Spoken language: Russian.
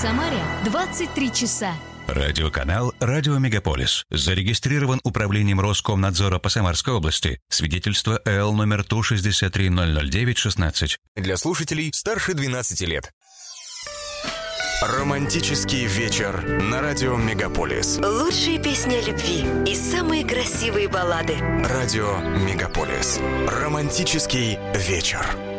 Самаре 23 часа. Радиоканал «Радио Мегаполис». Зарегистрирован Управлением Роскомнадзора по Самарской области. Свидетельство ЭЛ номер ТУ 6300916. Для слушателей старше 12 лет. Романтический вечер на радио Мегаполис. Лучшие песни о любви и самые красивые баллады. Радио Мегаполис. Романтический вечер.